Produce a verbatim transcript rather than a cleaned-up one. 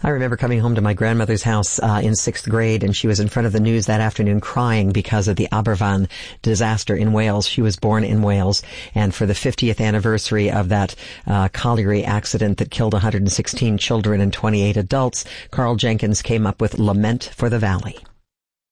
I remember coming home to my grandmother's house uh, in sixth grade, and she was in front of the news that afternoon crying because of the Aberfan disaster in Wales. She was born in Wales, and for the fiftieth anniversary of that uh, colliery accident that killed one hundred sixteen children and twenty-eight adults, Carl Jenkins came up with Lament for the Valley.